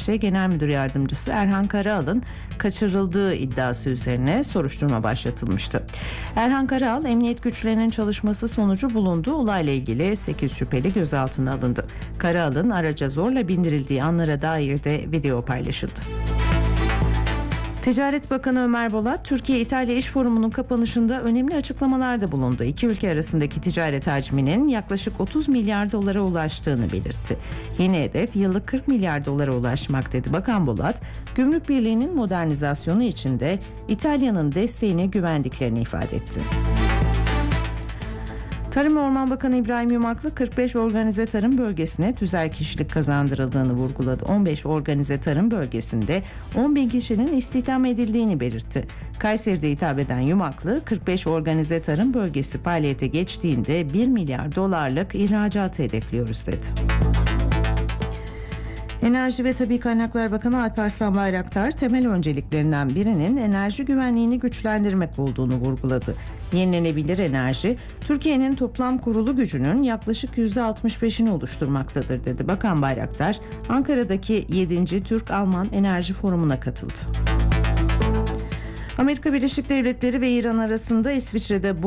Genel Müdür Yardımcısı Erhan Karaal'ın kaçırıldığı iddiası üzerine soruşturma başlatılmıştı. Erhan Karaal, emniyet güçlerinin çalışması sonucu bulunduğu olayla ilgili 8 şüpheli gözaltına alındı. Karaal'ın araca zorla bindirildiği anlara dair de video paylaşıldı. Ticaret Bakanı Ömer Bolat, Türkiye-İtalya İş Forumu'nun kapanışında önemli açıklamalarda bulundu. İki ülke arasındaki ticaret hacminin yaklaşık 30 milyar dolara ulaştığını belirtti. Yeni hedef yıllık 40 milyar dolara ulaşmak dedi. Bakan Bolat, Gümrük Birliği'nin modernizasyonu için de İtalya'nın desteğine güvendiklerini ifade etti. Tarım ve Orman Bakanı İbrahim Yumaklı, 45 organize tarım bölgesine tüzel kişilik kazandırıldığını vurguladı. 15 organize tarım bölgesinde 10.000 kişinin istihdam edildiğini belirtti. Kayseri'de hitap eden Yumaklı, 45 organize tarım bölgesi faaliyete geçtiğinde 1 milyar dolarlık ihracatı hedefliyoruz dedi. Enerji ve Tabii Kaynaklar Bakanı Alparslan Bayraktar, temel önceliklerinden birinin enerji güvenliğini güçlendirmek olduğunu vurguladı. Yenilenebilir enerji, Türkiye'nin toplam kurulu gücünün yaklaşık %65'ini oluşturmaktadır dedi. Bakan Bayraktar, Ankara'daki 7. Türk-Alman Enerji Forumu'na katıldı. Amerika Birleşik Devletleri ve İran arasında İsviçre'de